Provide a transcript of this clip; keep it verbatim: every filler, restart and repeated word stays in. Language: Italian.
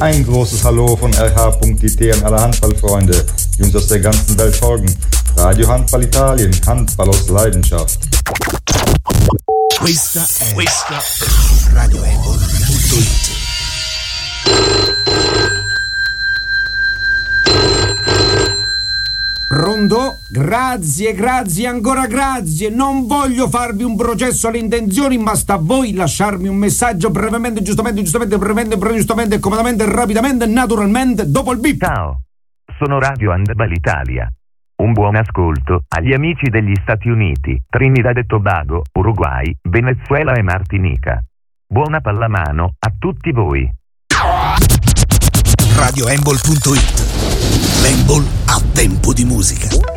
Ein großes Hallo von R H.it an alle Handballfreunde, die uns aus der ganzen Welt folgen. Radio Handball Italien, Handball aus Leidenschaft. Questa è, questa è Radio Embol punto it. Pronto? Grazie, grazie, ancora grazie. Non voglio farvi un processo alle intenzioni, ma sta a voi lasciarmi un messaggio brevemente, giustamente, giustamente, brevemente, giustamente, comodamente, rapidamente, naturalmente, dopo il bip. Ciao, sono Radio Handball Italia. Un buon ascolto agli amici degli Stati Uniti, Trinidad e Tobago, Uruguay, Venezuela e Martinica. Buona pallamano a tutti voi. Radio Embol punto it. L'Embol ha tempo di musica.